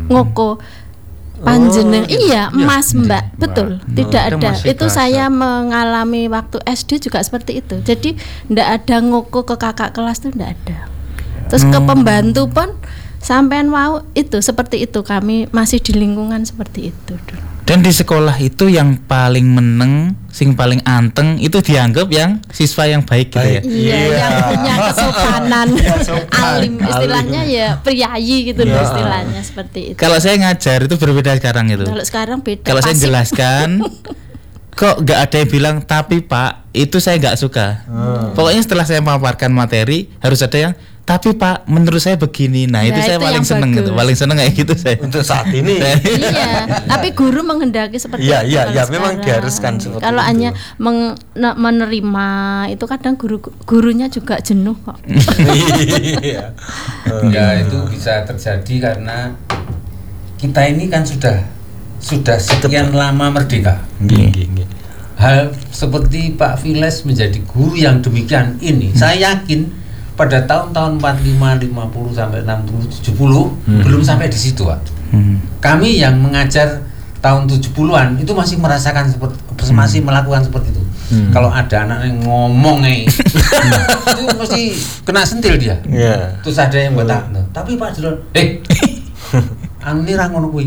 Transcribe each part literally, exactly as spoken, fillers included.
ngoko panjenengan. Oh, iya, Mas ya, Mbak, ya, betul. Mbak. Tidak oh, ada. Itu kasar. Saya mengalami waktu S D juga seperti itu. Jadi ndak ada ngoko ke kakak kelas tuh ndak ada. Terus hmm. ke pembantu pun sampean mau itu seperti itu, kami masih di lingkungan seperti itu dulu. Dan di sekolah itu yang paling meneng, sing paling anteng itu dianggap yang siswa yang baik gitu ya. Iya, yeah. yang punya kesopanan, alim istilahnya ya, priayi gitu loh istilahnya seperti itu. Kalau saya ngajar itu berbeda sekarang itu. Kalau sekarang beda. Kalau saya jelaskan kok nggak ada yang bilang tapi Pak itu saya nggak suka. Hmm. Pokoknya setelah saya memaparkan materi harus ada yang tapi Pak menurut saya begini. Nah, nah itu saya itu paling seneng gitu. Paling seneng kayak gitu saya. Untuk saat ini. Iya, tapi guru menghendaki seperti ya, itu. Iya, iya, ya memang diharuskan seperti kalau itu. hanya meng, menerima itu kadang guru gurunya juga jenuh kok. Iya. Ya itu bisa terjadi karena kita ini kan sudah sudah sekian lama merdeka. Gini, gini. Hal seperti Pak Viles menjadi guru yang demikian ini, hmm. saya yakin pada tahun-tahun empat puluh lima, lima puluh sampai enam puluh, tujuh puluh hmm. belum sampai di situ, Pak. Hmm. Kami yang mengajar tahun tujuh puluhan itu masih merasakan seperti hmm. masih melakukan seperti itu. Hmm. Kalau ada anak yang ngomong eh itu mesti kena sentil dia. Yeah. Terus ada yang bertanya, oh. tapi Pak Jelon, eh anu ini ra ngono kuwi.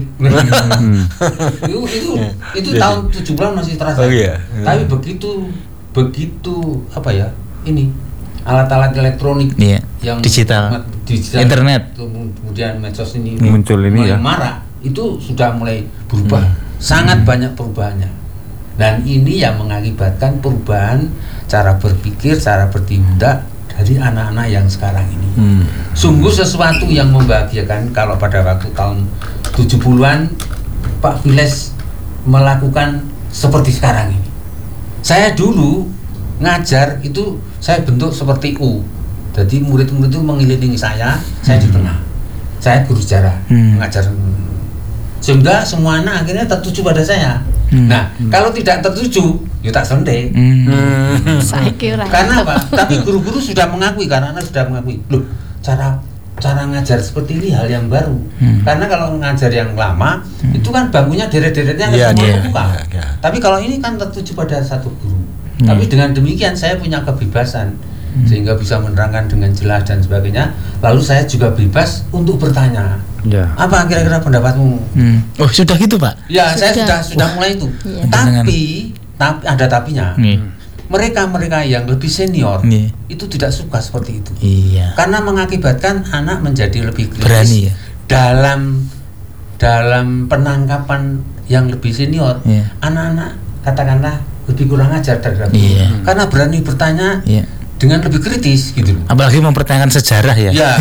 Itu itu itu tahun tujuh puluhan masih terasa. Oh, yeah. Yeah. Tapi begitu begitu apa ya? Ini alat-alat elektronik yeah. yang digital, digital internet, kemudian medsos ini muncul ini mulai ya. marak, itu sudah mulai berubah, hmm. sangat hmm. banyak perubahannya. Dan ini yang mengakibatkan perubahan cara berpikir, cara bertindak dari anak-anak yang sekarang ini. Hmm. Sungguh sesuatu yang membahagiakan kalau pada waktu tahun tujuh puluhan Pak Viles melakukan seperti sekarang ini. Saya dulu ngajar itu saya bentuk seperti U. Jadi murid-murid itu mengelilingi saya, saya hmm. di tengah. Saya guru sejarah, hmm. mengajar. Sehingga semua anak akhirnya tertuju pada saya. Hmm. Nah, hmm. kalau tidak tertuju, ya tak sende. Hmm. Saya kira. Karena apa? Tapi guru-guru sudah mengakui, karena anak sudah mengakui. Loh, cara cara ngajar seperti ini hal yang baru. Hmm. Karena kalau ngajar yang lama, hmm. itu kan bangkunya deret-deretnya yeah, semua yeah, terbuka. Yeah, yeah. Tapi kalau ini kan tertuju pada satu guru. Hmm. Tapi dengan demikian saya punya kebebasan hmm. sehingga bisa menerangkan dengan jelas dan sebagainya. Lalu saya juga bebas untuk bertanya. Ya. Apa kira-kira pendapatmu? Hmm. Oh sudah gitu Pak? Ya sudah. saya sudah sudah Wah. mulai itu. Ya. Tapi tapi ada tapinya. Hmm. Mereka-mereka yang lebih senior yeah. itu tidak suka seperti itu. Iya. Karena mengakibatkan anak menjadi lebih kritis berani, ya? dalam dalam penangkapan yang lebih senior. Yeah. Anak-anak katakanlah lebih kurang ajar terhadap yeah. karena berani bertanya yeah. dengan lebih kritis gitu. Apalagi mempertanyakan sejarah ya. Ya.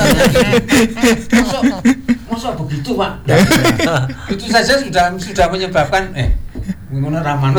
Masuk, masuk begitu Pak. Itu saja sudah sudah menyebabkan eh gimana Ramanut.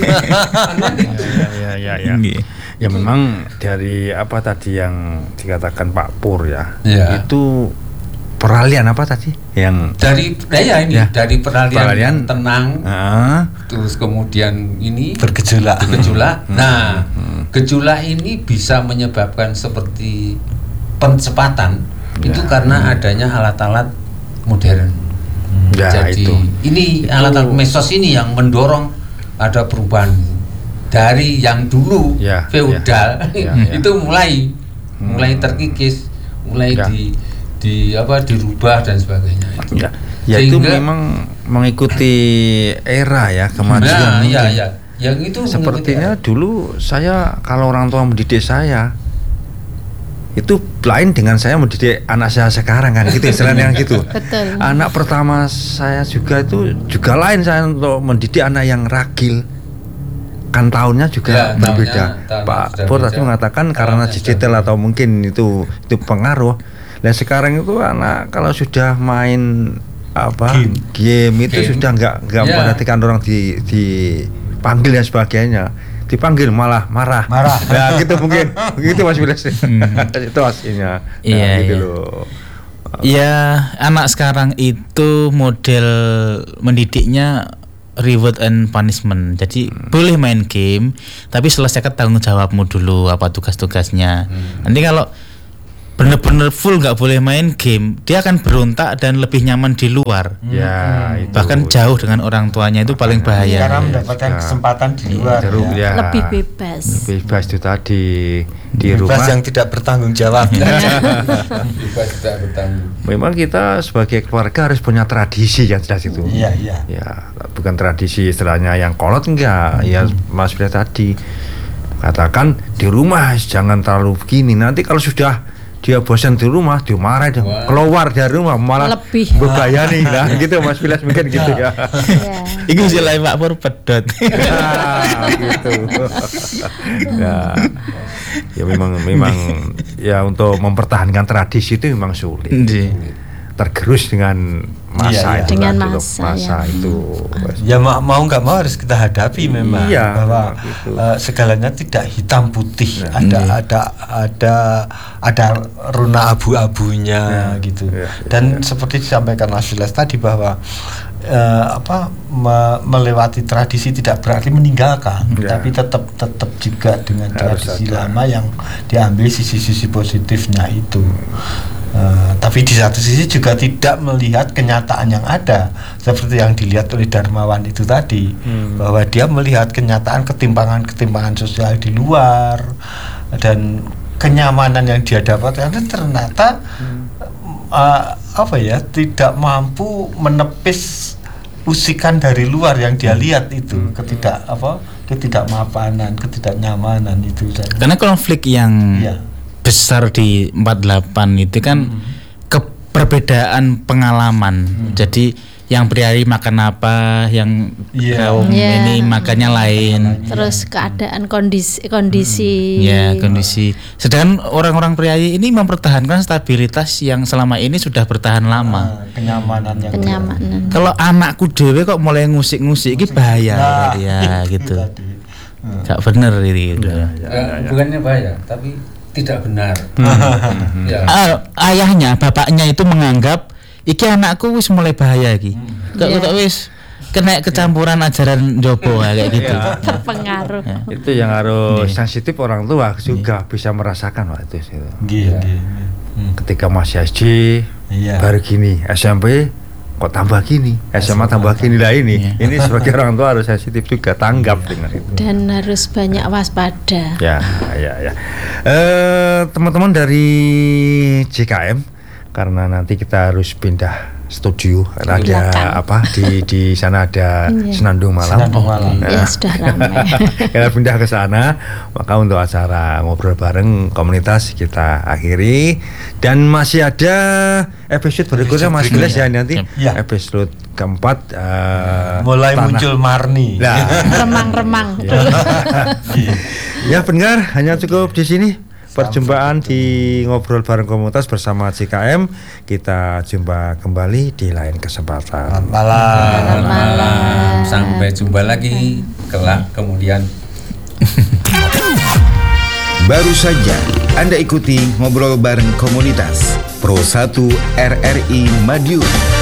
ya, ya, ya, ya. Ya memang dari apa tadi yang dikatakan Pak Pur ya, ya. Itu peralihan apa tadi? Yang dari ya ini ya. dari peralihan, peralihan tenang, uh, terus kemudian ini bergejolak. Bergejolak. Hmm. Nah, hmm. gejolak ini bisa menyebabkan seperti percepatan ya. Itu karena hmm. adanya alat-alat modern. Hmm. Ya, Jadi itu. ini itu. alat-alat medsos ini yang mendorong ada perubahan dari yang dulu ya, feodal ya. Ya, ya. itu mulai hmm. mulai terkikis, mulai ya. di di apa dirubah dan sebagainya itu. Ya, ya itu memang mengikuti era ya kemajuan. Nah, ya, ya. Yang itu sepertinya dulu saya kalau orang tua mendidik saya itu lain dengan saya mendidik anak saya sekarang kan gitu istilahnya gitu. Betul. Anak pertama saya juga itu juga lain saya untuk mendidik anak yang ragil. Kan tahunnya juga ya, berbeda. Tahunnya, Pak Pur tadi mengatakan karena digital atau mungkin itu itu pengaruh. Dan sekarang itu anak kalau sudah main apa game, game itu game. sudah nggak nggak yeah. memperhatikan orang di dipanggil dan sebagainya, dipanggil malah marah. Marah. Ya gitu mungkin begitu Mas Bilas. Hmm. Itu aslinya. Iya. Nah, gitu iya. loh. Ya anak sekarang itu model mendidiknya reward and punishment. Jadi hmm. boleh main game, tapi selesaikan tanggung jawabmu dulu apa tugas-tugasnya. Hmm. Nanti kalau bener-bener full nggak boleh main game, dia akan berontak dan lebih nyaman di luar. Ya, itu. Bahkan jauh dengan orang tuanya itu paling bahaya. Karena mendapatkan Ya. kesempatan di luar. Ya. Ya. Lebih bebas. Lebih bebas itu tadi di Bebas rumah. yang tidak bertanggung jawab. Bebas tidak bertanggung. Memang kita sebagai keluarga harus punya tradisi yang jelas itu. Iya, iya. Ya, bukan tradisi istilahnya yang kolot enggak. Ya Mas Bria tadi katakan di rumah jangan terlalu begini. Nanti kalau sudah dia bosan di rumah, dia marah, dia Wah. keluar dari rumah malah Lebih. bebayani lah gitu Mas Bilas mungkin gitu ya. Ya. Iku istilah Pak Pur pedot. Ya, gitu. Ya. Ya memang memang ya untuk mempertahankan tradisi itu memang sulit. Nggih. Tergerus dengan masa Iya, iya. itu Dengan kan, gitu. masa, masa ya. itu. Ya ma- mau nggak mau harus kita hadapi memang Iya, bahwa gitu. eh, segalanya tidak hitam putih, Ya. ada Iya. ada ada ada runa abu-abunya Ya. gitu. Ya, Dan seperti disampaikan Mas Vilas tadi bahwa eh, apa me- melewati tradisi tidak berarti meninggalkan, Ya. tapi tetap tetap juga dengan Harus tradisi ada. lama yang diambil sisi-sisi positifnya itu. Uh, tapi di satu sisi juga tidak melihat kenyataan yang ada seperti yang dilihat oleh Darmawan itu tadi, Hmm. bahwa dia melihat kenyataan ketimpangan-ketimpangan sosial di luar dan kenyamanan yang dia dapatkan itu ternyata uh, apa ya tidak mampu menepis usikan dari luar yang dia lihat itu, ketidak apa ketidakmapanan, ketidaknyamanan itu. Karena konflik yang Iya. besar di empat puluh delapan itu kan keperbedaan pengalaman. Jadi yang priari makan apa, yang Iya. kaum Iya. ini makannya lain. Terus keadaan kondisi kondisi Ya, kondisi. Sedangkan orang-orang priayi ini mempertahankan stabilitas yang selama ini sudah bertahan lama. Ah, kenyamanan yang kenyamanan. Kalau anakku dewe kok mulai ngusik-ngusik ini bahaya Nah, ya itu gitu. tadi. Hmm. Gak bener ini gitu. Eh, bukannya bahaya, tapi tidak benar. Ya. Ah, ayahnya, bapaknya itu menganggap iki anakku wis mulai bahaya iki. Kok Iya. kok wis kena kecampuran ajaran jopo kayak gitu. Terpengaruh. Itu yang harus Iya. sensitif orang tua juga bisa merasakan waktu itu. Iya, iya. Hmm. Ketika masih S D Iya. baru gini, S M P kok tambah gini, S M A tambah gini lah ini. Iya. Ini sebagai orang tua harus sensitif juga, tanggap dengan itu. Dan harus banyak waspada. Ya, ya, ya. Eh, teman-teman dari J K M, karena nanti kita harus pindah studio, ada Belakang. apa di di sana ada Iya. senandung malam. Senandung malam. Nah, Ya sudah ramai. kita pindah ke sana, maka untuk acara ngobrol bareng komunitas kita akhiri dan masih ada episode berikutnya Mas Episode Bilas ya nanti Ya. episode keempat eh, Mulai tanah. muncul Marni. Nah, Remang-remang ya. dulu. Ya pendengar, hanya cukup di sini perjumpaan di ngobrol bareng komunitas bersama J K M. Kita jumpa kembali di lain kesempatan. Malam. Malam. Sampai jumpa lagi kelak kemudian. Baru saja Anda ikuti ngobrol bareng komunitas Pro satu R R I Madiun.